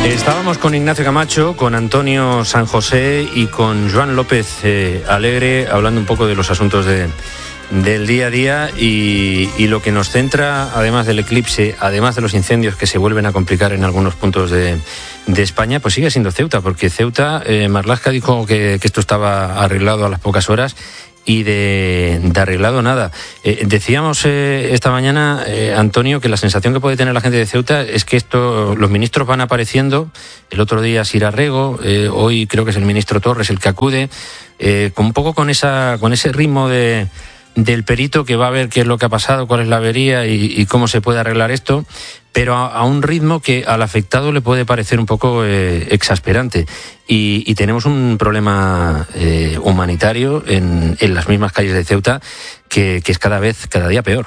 Estábamos con Ignacio Camacho, con Antonio San José y con Joan López Alegre hablando un poco de los asuntos del día a día y lo que nos centra, además del eclipse, además de los incendios que se vuelven a complicar en algunos puntos de España, pues sigue siendo Ceuta, porque Ceuta, Marlaska dijo que esto estaba arreglado a las pocas horas y de arreglado nada. Decíamos esta mañana, Antonio, que la sensación que puede tener la gente de Ceuta es que los ministros van apareciendo. El otro día Sira Rego, hoy creo que es el ministro Torres el que acude, un poco con ese ritmo del perito que va a ver qué es lo que ha pasado, cuál es la avería y cómo se puede arreglar esto, pero a un ritmo que al afectado le puede parecer un poco exasperante. Y tenemos un problema humanitario en las mismas calles de Ceuta que es cada día peor.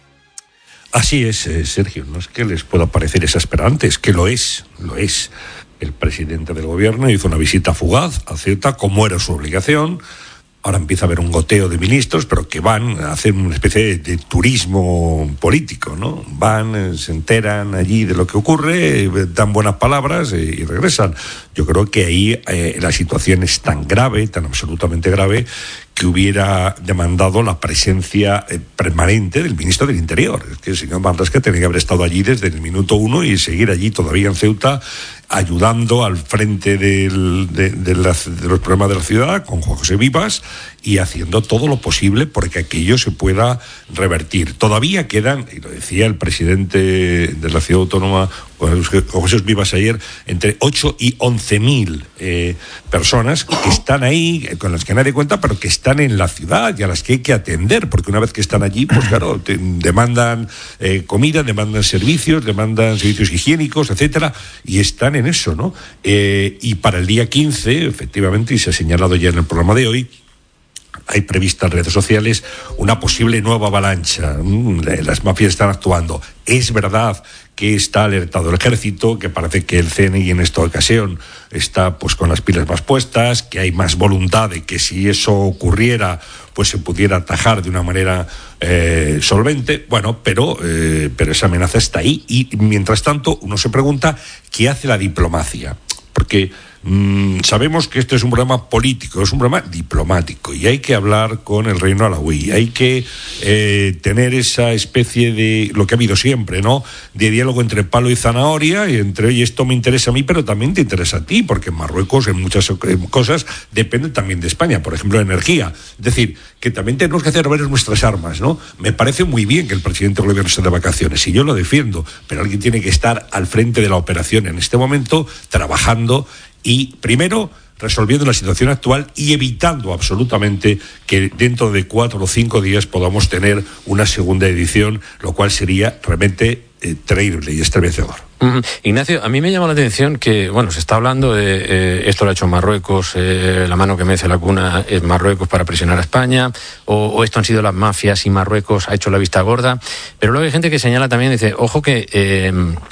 Así es, Sergio, no es que les pueda parecer exasperante, es que lo es. El presidente del gobierno hizo una visita fugaz a Ceuta, como era su obligación. Ahora empieza a haber un goteo de ministros, pero que van a hacer una especie de turismo político, ¿no? Van, se enteran allí de lo que ocurre, dan buenas palabras y regresan. Yo creo que ahí la situación es tan grave, tan absolutamente grave, que hubiera demandado la presencia permanente del ministro del Interior. Es que el señor Marlaska tenía que haber estado allí desde el minuto uno y seguir allí todavía en Ceuta, ayudando al frente de los problemas de la ciudad con Juan José Vivas y haciendo todo lo posible porque aquello se pueda revertir. Todavía quedan, y lo decía el presidente de la ciudad autónoma, Juan José Vivas, ayer, entre 8 y 11.000 personas que están ahí, con las que nadie cuenta, pero que están en la ciudad y a las que hay que atender, porque una vez que están allí, pues claro, demandan comida, demandan servicios higiénicos, etcétera, y están en eso, ¿no? Y para el día 15, efectivamente, y se ha señalado ya en el programa de hoy, hay prevista en redes sociales una posible nueva avalancha. Las mafias están actuando. Es verdad que está alertado el ejército, que parece que el CNI en esta ocasión está pues con las pilas más puestas, que hay más voluntad de que si eso ocurriera pues se pudiera atajar de una manera solvente. Bueno, pero esa amenaza está ahí y mientras tanto uno se pregunta ¿qué hace la diplomacia? Porque sabemos que este es un problema político, es un problema diplomático y hay que hablar con el reino alauí, hay que tener esa especie de, lo que ha habido siempre, ¿no?, de diálogo entre palo y zanahoria y entre, oye, esto me interesa a mí, pero también te interesa a ti, porque en Marruecos en muchas cosas depende también de España, por ejemplo, energía. Es decir, que también tenemos que hacer ver nuestras armas, ¿no? Me parece muy bien que el presidente del gobierno esté de vacaciones y yo lo defiendo, pero alguien tiene que estar al frente de la operación en este momento, trabajando y, primero, resolviendo la situación actual y evitando absolutamente que dentro de 4 o 5 días podamos tener una segunda edición, lo cual sería realmente terrible y estremecedor. Ignacio, a mí me llama la atención que, bueno, se está hablando de esto lo ha hecho Marruecos, la mano que mece la cuna es Marruecos para presionar a España, o esto han sido las mafias y Marruecos ha hecho la vista gorda, pero luego hay gente que señala también, dice, ojo que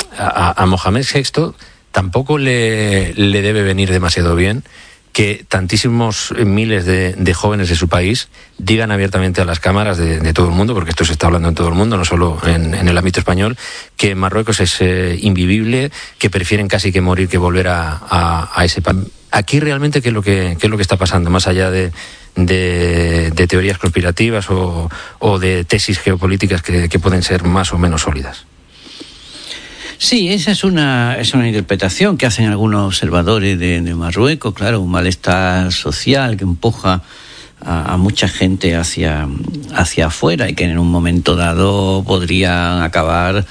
a Mohamed VI tampoco le debe venir demasiado bien que tantísimos miles de jóvenes de su país digan abiertamente a las cámaras de todo el mundo, porque esto se está hablando en todo el mundo, no solo en el ámbito español, que Marruecos es invivible, que prefieren casi que morir que volver a ese país. Aquí realmente, ¿qué es lo que está pasando? Más allá de teorías conspirativas o de tesis geopolíticas que pueden ser más o menos sólidas. Sí, esa es una interpretación que hacen algunos observadores de Marruecos, claro, un malestar social que empuja a mucha gente hacia afuera y que en un momento dado podrían acabar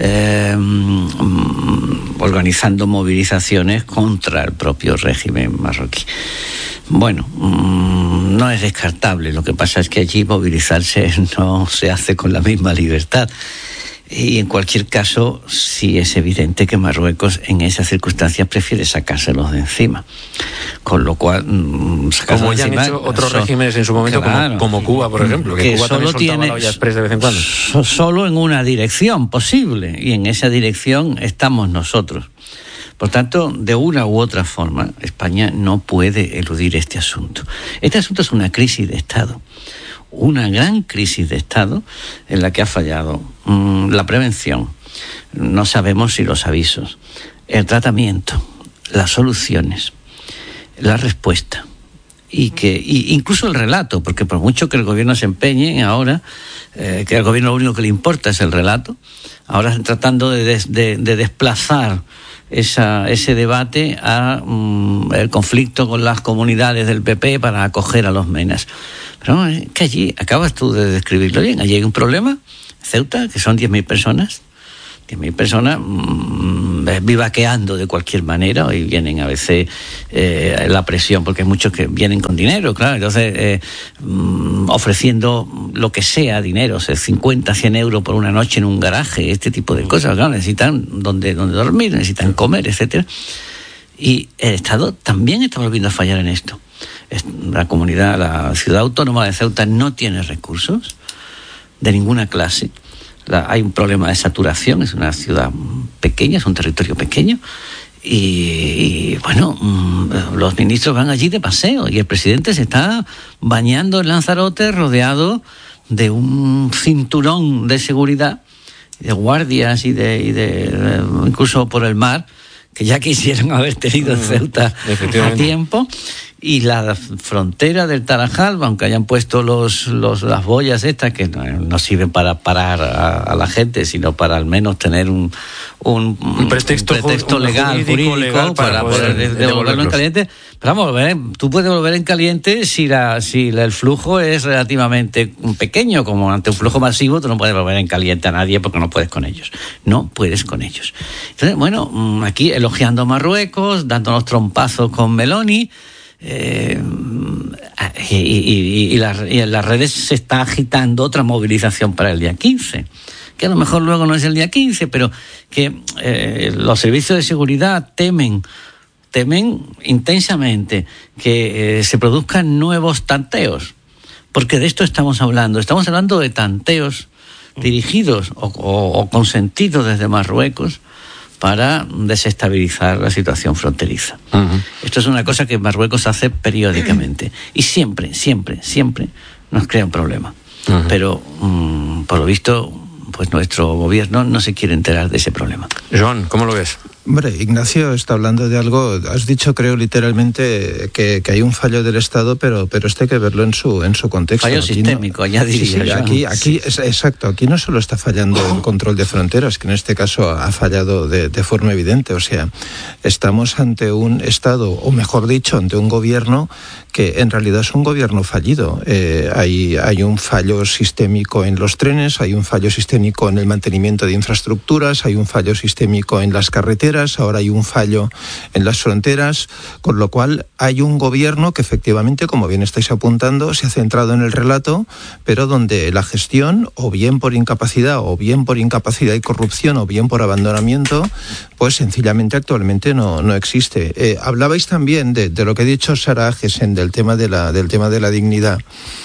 organizando movilizaciones contra el propio régimen marroquí. Bueno, no es descartable, lo que pasa es que allí movilizarse no se hace con la misma libertad. Y en cualquier caso, sí es evidente que Marruecos en esas circunstancias prefiere sacárselos de encima. Con lo cual, como ya han hecho otros regímenes en su momento, claro, como Cuba, por ejemplo, que Cuba solo también soltaba la olla express de vez en cuando. Solo en una dirección posible, y en esa dirección estamos nosotros. Por tanto, de una u otra forma, España no puede eludir este asunto. Este asunto es una crisis de Estado. Una gran crisis de Estado en la que ha fallado la prevención. No sabemos si los avisos. el tratamiento, las soluciones, la respuesta y incluso el relato, porque por mucho que el gobierno se empeñe ahora, que al gobierno lo único que le importa es el relato, ahora están tratando de desplazar ese debate a el conflicto con las comunidades del PP para acoger a los menas. Pero es que allí, acabas tú de describirlo bien, allí hay un problema, Ceuta, que son 10.000 personas, 10.000 personas vivaqueando de cualquier manera, y vienen a veces la presión, porque hay muchos que vienen con dinero, claro, entonces ofreciendo lo que sea, dinero, o sea, 50, 100 euros por una noche en un garaje, este tipo de cosas, claro, necesitan donde dormir, necesitan comer, etcétera. Y el Estado también está volviendo a fallar en esto. La ciudad autónoma de Ceuta no tiene recursos de ninguna clase. Hay un problema de saturación, es una ciudad pequeña, es un territorio pequeño, y bueno, los ministros van allí de paseo y el presidente se está bañando en Lanzarote rodeado de un cinturón de seguridad, de guardias y de incluso por el mar, que ya quisieran haber tenido en Ceuta a tiempo. Y la frontera del Tarajal, aunque hayan puesto las boyas estas, que no sirven para parar a la gente, sino para al menos tener un pretexto legal, jurídico para poder devolverlo en caliente. Pero vamos, tú puedes devolver en caliente si el flujo es relativamente pequeño, como ante un flujo masivo, tú no puedes devolver en caliente a nadie porque no puedes con ellos. No puedes con ellos. Entonces, bueno, aquí elogiando a Marruecos, dándonos trompazos con Meloni, y en las redes se está agitando otra movilización para el día 15, que a lo mejor luego no es el día 15, pero que los servicios de seguridad temen intensamente que se produzcan nuevos tanteos, porque de esto estamos hablando de tanteos dirigidos o consentidos desde Marruecos para desestabilizar la situación fronteriza. Uh-huh. Esto es una cosa que Marruecos hace periódicamente y siempre nos crea un problema. Uh-huh. Pero, por lo visto, pues nuestro gobierno no se quiere enterar de ese problema. Joan, ¿cómo lo ves? Hombre, Ignacio está hablando de algo, has dicho, creo, literalmente que hay un fallo del Estado, pero esto hay que verlo en su contexto. Fallo aquí sistémico, ya diría. Sí, aquí exacto, aquí no solo está fallando el control de fronteras, que en este caso ha fallado de forma evidente, o sea, estamos ante un Estado, o mejor dicho, ante un gobierno que en realidad es un gobierno fallido. Hay un fallo sistémico en los trenes, hay un fallo sistémico en el mantenimiento de infraestructuras, hay un fallo sistémico en las carreteras, ahora hay un fallo en las fronteras, con lo cual hay un gobierno que efectivamente, como bien estáis apuntando, se ha centrado en el relato, pero donde la gestión, o bien por incapacidad y corrupción, o bien por abandonamiento, pues sencillamente actualmente no existe. Hablabais también de lo que ha dicho Sara Agesen, del tema de la dignidad.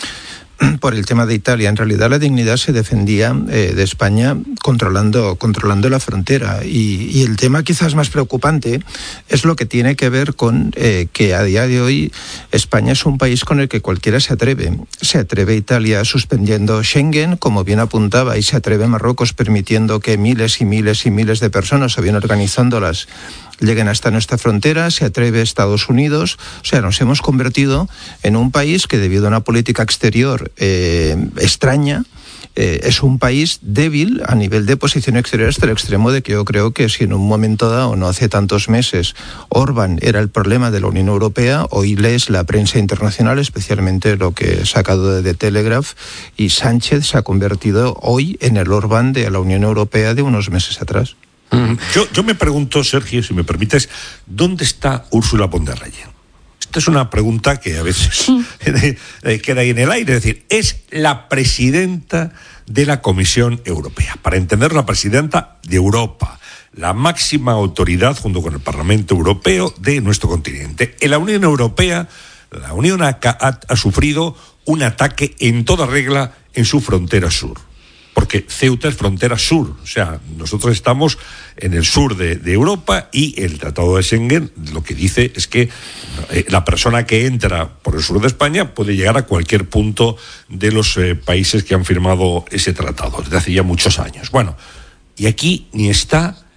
Por el tema de Italia, en realidad la dignidad se defendía de España controlando la frontera, y el tema quizás más preocupante es lo que tiene que ver con que a día de hoy España es un país con el que cualquiera se atreve Italia suspendiendo Schengen, como bien apuntaba, y se atreve Marruecos permitiendo que miles y miles y miles de personas, o bien organizándolas, lleguen hasta nuestra frontera, se atreve Estados Unidos. O sea, nos hemos convertido en un país que, debido a una política exterior extraña, es un país débil a nivel de posición exterior, hasta el extremo de que yo creo que si en un momento dado, no hace tantos meses, Orbán era el problema de la Unión Europea, hoy lees la prensa internacional, especialmente lo que he sacado de The Telegraph, y Sánchez se ha convertido hoy en el Orbán de la Unión Europea de unos meses atrás. Yo me pregunto, Sergio, si me permites, ¿dónde está Ursula von der Leyen? Esta es una pregunta que a veces queda ahí en el aire. Es decir, es la presidenta de la Comisión Europea. Para entender, la presidenta de Europa, la máxima autoridad, junto con el Parlamento Europeo, de nuestro continente. En la Unión Europea, la Unión ha sufrido un ataque en toda regla en su frontera sur. Porque Ceuta es frontera sur, o sea, nosotros estamos en el sur de Europa, y el Tratado de Schengen lo que dice es que la persona que entra por el sur de España puede llegar a cualquier punto de los países que han firmado ese tratado desde hace ya muchos años. Bueno, y aquí ni está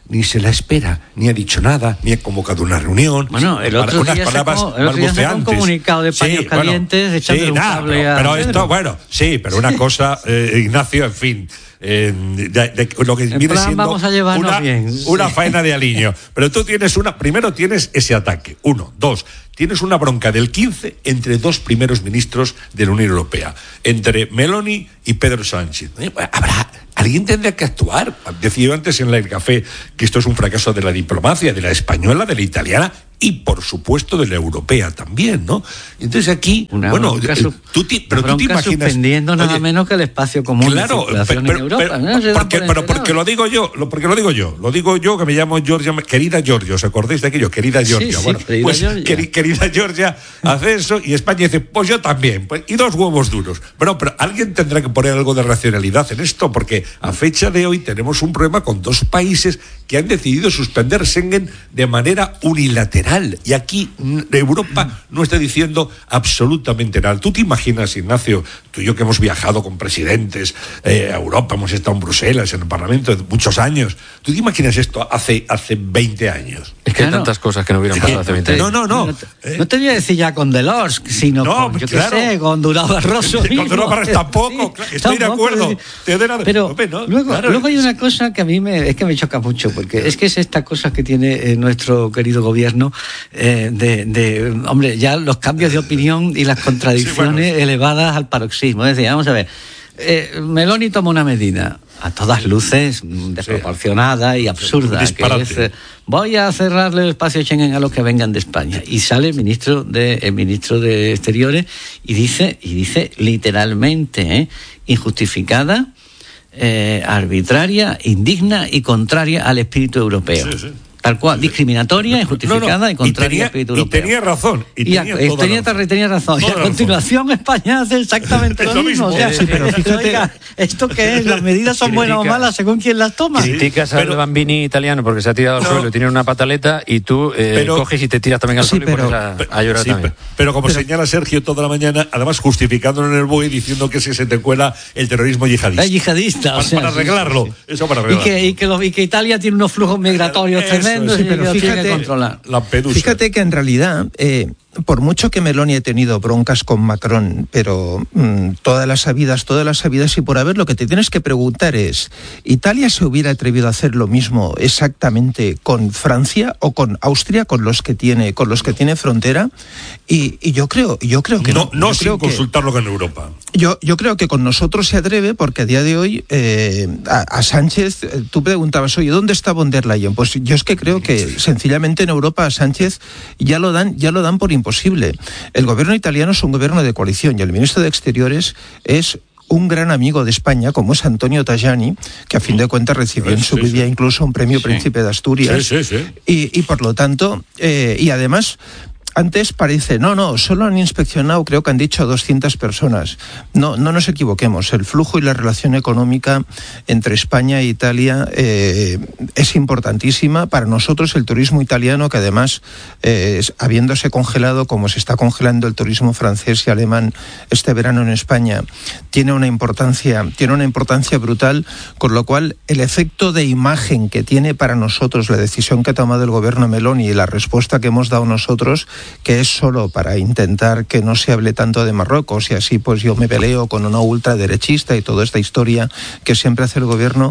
ni se la espera, ni ha dicho nada, ni ha convocado una reunión. Bueno, el otro día sacó un comunicado de paños calientes echándole un cable a pero Pedro. esto, bueno, sí, pero una cosa, Ignacio, en fin, de lo que en viene plan, siendo vamos a llevarnos bien. una faena de aliño. Pero tú primero tienes ese ataque, 1, 2, tienes una bronca del 15 entre dos primeros ministros de la Unión Europea, entre Meloni y Pedro Sánchez. Alguien tendrá que actuar. Decía yo antes en el café que esto es un fracaso de la diplomacia, de la española, de la italiana y, por supuesto, de la europea también, ¿no? Entonces aquí, tú te imaginas... suspendiendo nada menos que el espacio común de circulación en Europa. Porque lo digo yo, que me llamo Georgia, querida Georgia, ¿os acordáis de aquello? Querida Georgia. Querida Georgia hace eso y España dice, pues yo también, y dos huevos duros. Pero alguien tendrá que poner algo de racionalidad en esto, porque a fecha de hoy tenemos un problema con dos países que han decidido suspender Schengen de manera unilateral. Y aquí Europa no está diciendo absolutamente nada. ¿Tú te imaginas, Ignacio, tú y yo que hemos viajado con presidentes a Europa, hemos estado en Bruselas, en el Parlamento de muchos años, ¿tú te imaginas esto hace 20 años? Es que hay tantas cosas que no hubieran pasado hace 20 años. No te voy a decir ya con Delors, sino con Durão Barroso. Con Durão Barroso tampoco, estoy de acuerdo. Pero luego hay una cosa que a mí me choca mucho, porque es que es esta cosa que tiene nuestro querido gobierno, hombre, ya los cambios de opinión y las contradicciones elevadas al paroxismo. Es decir, vamos a ver, Meloni toma una medida a todas luces desproporcionada y absurda, que es, voy a cerrarle el espacio Schengen a los que vengan de España, y sale el ministro de Exteriores y dice literalmente, injustificada, arbitraria, indigna y contraria al espíritu europeo. Tal cual, discriminatoria, injustificada y contraria al espíritu europeo. Y tenía razón. Tenía razón. Y a continuación España hace exactamente lo mismo. O sea, pero fíjate, ¿esto qué es? ¿Las medidas son buenas o malas según quien las toma? Criticas al Bambini italiano porque se ha tirado al suelo y tiene una pataleta, y tú coges y te tiras también al suelo y pones a llorar también. Pero como señala Sergio toda la mañana, además justificándolo en el BOE, diciendo que se te cuela el terrorismo yihadista. Es yihadista. Para arreglarlo. Eso para arreglarlo. Y que Italia tiene unos flujos migratorios tremendos. Pero fíjate que en realidad, por mucho que Meloni ha tenido broncas con Macron, pero todas las habidas y por haber, lo que te tienes que preguntar es, ¿Italia se hubiera atrevido a hacer lo mismo exactamente con Francia o con Austria, con los que tiene frontera? Y yo creo que no sin consultarlo con Europa. Yo creo que con nosotros se atreve, porque a día de hoy a Sánchez, tú preguntabas, oye, ¿dónde está von der Leyen? Pues yo es que creo que sencillamente en Europa a Sánchez ya lo dan por imposible. El gobierno italiano es un gobierno de coalición y el ministro de Exteriores es un gran amigo de España, como es Antonio Tajani, que a fin de cuentas recibió en su vida incluso un premio Príncipe de Asturias. Y por lo tanto, y además... Antes parece, solo han inspeccionado, creo que han dicho 200 personas. No nos equivoquemos, el flujo y la relación económica entre España e Italia es importantísima. Para nosotros el turismo italiano, que además, habiéndose congelado como se está congelando el turismo francés y alemán este verano en España, tiene una importancia brutal, con lo cual el efecto de imagen que tiene para nosotros la decisión que ha tomado el gobierno Meloni y la respuesta que hemos dado nosotros, que es solo para intentar que no se hable tanto de Marruecos y así pues yo me peleo con una ultraderechista y toda esta historia que siempre hace el gobierno,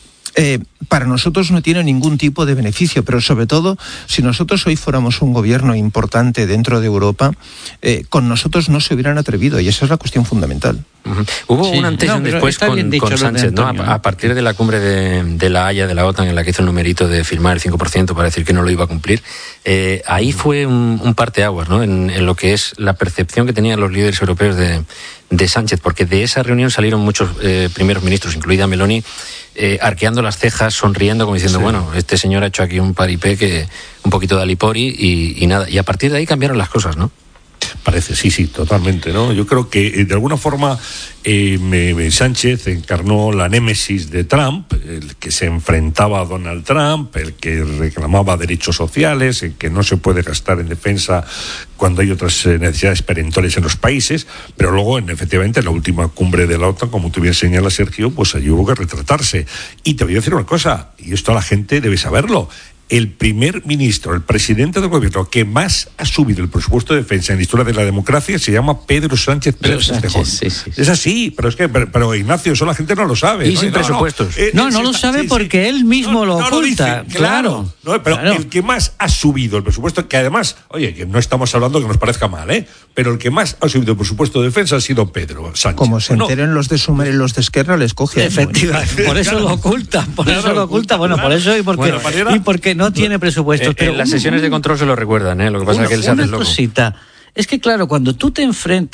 para nosotros no tiene ningún tipo de beneficio, pero sobre todo, si nosotros hoy fuéramos un gobierno importante dentro de Europa, con nosotros no se hubieran atrevido, y esa es la cuestión fundamental. Hubo un antes y un después con Sánchez, ¿no? A partir de la cumbre de la Haya, de la OTAN, en la que hizo el numerito de firmar el 5% para decir que no lo iba a cumplir, ahí fue un parteaguas, ¿no? En lo que es la percepción que tenían los líderes europeos de Sánchez, porque de esa reunión salieron muchos primeros ministros, incluida Meloni, arqueando las cejas, sonriendo, como diciendo, bueno, este señor ha hecho aquí un paripé, un poquito de alipori y nada. Y a partir de ahí cambiaron las cosas, ¿no? Parece, sí, totalmente, ¿no? Yo creo que de alguna forma Sánchez encarnó la némesis de Trump, el que se enfrentaba a Donald Trump, el que reclamaba derechos sociales, el que no se puede gastar en defensa cuando hay otras necesidades perentorias en los países, pero luego, efectivamente, en la última cumbre de la OTAN, como tú bien señalas, Sergio, pues allí hubo que retratarse. Y te voy a decir una cosa, y esto la gente debe saberlo: el primer ministro, el presidente del gobierno que más ha subido el presupuesto de defensa en la historia de la democracia se llama Pedro Sánchez Pérez Castejón. Sí. Es así, pero Ignacio, eso la gente no lo sabe. Y sin presupuestos. No lo sabe porque él mismo lo oculta. Lo dice, claro. El que más ha subido el presupuesto, que además, oye, que no estamos hablando que nos parezca mal, pero el que más ha subido el presupuesto de defensa ha sido Pedro Sánchez. Como se enteren los de Sumar y los de Esquerra, les coge. Efectivamente, por eso lo oculta. Por eso y porque no tiene presupuestos. Pero en las sesiones de control se lo recuerdan, lo que pasa es que él se hace loco. Es que claro, cuando tú te enfrentas